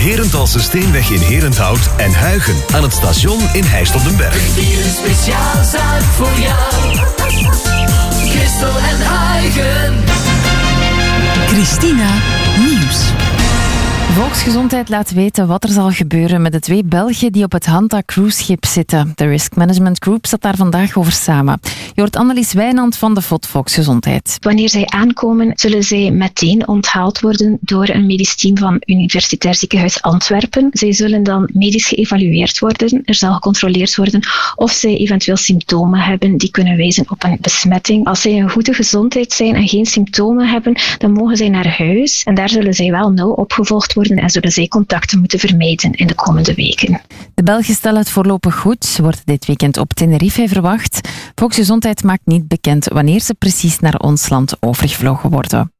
Herenthalse Steenweg in Herenthout en Huigen aan het station in Heist op den Berg. Hier een speciaal zaak voor jou. Christel en Huigen. Christina Nieuws. Volksgezondheid laat weten wat er zal gebeuren met de 2 Belgen die op het Hanta cruiseschip zitten. De Risk Management Group zat daar vandaag over samen. Je hoort Annelies Wijnand van de VOD Volksgezondheid. Wanneer zij aankomen, zullen zij meteen onthaald worden door een medisch team van Universitair Ziekenhuis Antwerpen. Zij zullen dan medisch geëvalueerd worden. Er zal gecontroleerd worden of zij eventueel symptomen hebben die kunnen wijzen op een besmetting. Als zij in goede gezondheid zijn en geen symptomen hebben, dan mogen zij naar huis. En daar zullen zij wel nauw opgevolgd worden en zullen zij contacten moeten vermijden in de komende weken. De Belgen stellen het voorlopig goed. Ze worden dit weekend op Tenerife verwacht. Volksgezondheid maakt niet bekend wanneer ze precies naar ons land overgevlogen worden.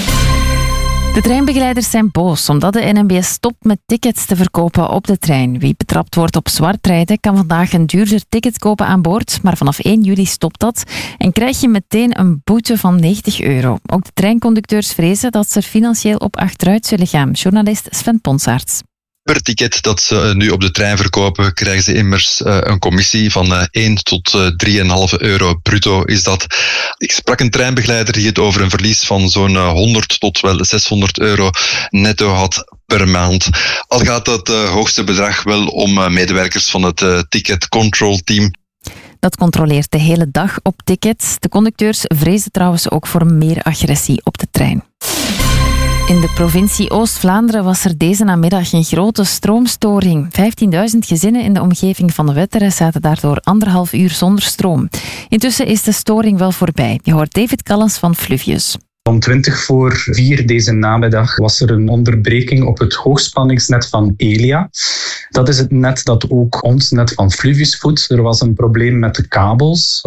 De treinbegeleiders zijn boos omdat de NMBS stopt met tickets te verkopen op de trein. Wie betrapt wordt op zwartrijden kan vandaag een duurder ticket kopen aan boord, maar vanaf 1 juli stopt dat en krijg je meteen een boete van €90. Ook de treinconducteurs vrezen dat ze er financieel op achteruit zullen gaan. Journalist Sven Ponsaerts. Per ticket dat ze nu op de trein verkopen, krijgen ze immers een commissie van 1 tot €3,5 bruto is dat. Ik sprak een treinbegeleider die het over een verlies van zo'n 100 tot wel €600 netto had per maand. Al gaat het hoogste bedrag wel om medewerkers van het ticket control team. Dat controleert de hele dag op tickets. De conducteurs vrezen trouwens ook voor meer agressie op de trein. In de provincie Oost-Vlaanderen was er deze namiddag een grote stroomstoring. 15.000 gezinnen in de omgeving van de Wetteren zaten daardoor 1,5 uur zonder stroom. Intussen is de storing wel voorbij. Je hoort David Callens van Fluvius. Om 4:20 deze namiddag was er een onderbreking op het hoogspanningsnet van Elia. Dat is het net dat ook ons net van Fluvius voedt. Er was een probleem met de kabels.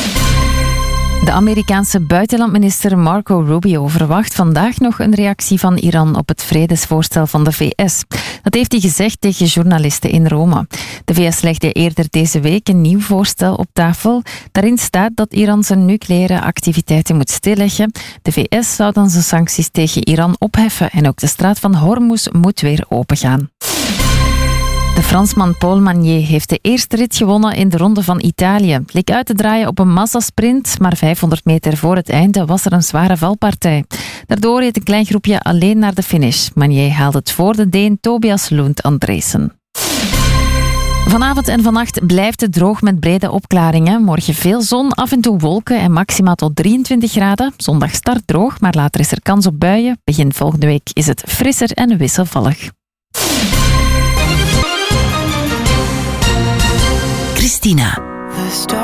De Amerikaanse buitenlandminister Marco Rubio verwacht vandaag nog een reactie van Iran op het vredesvoorstel van de VS. Dat heeft hij gezegd tegen journalisten in Rome. De VS legde eerder deze week een nieuw voorstel op tafel. Daarin staat dat Iran zijn nucleaire activiteiten moet stilleggen. De VS zou dan zijn sancties tegen Iran opheffen en ook de straat van Hormuz moet weer opengaan. De Fransman Paul Magnier heeft de eerste rit gewonnen in de Ronde van Italië. Het leek uit te draaien op een massasprint, maar 500 meter voor het einde was er een zware valpartij. Daardoor reed een klein groepje alleen naar de finish. Magnier haalde het voor de Deen Tobias Lund Andresen. Vanavond en vannacht blijft het droog met brede opklaringen. Morgen veel zon, af en toe wolken en maximaal tot 23 graden. Zondag start droog, maar later is er kans op buien. Begin volgende week is het frisser en wisselvallig. Christina.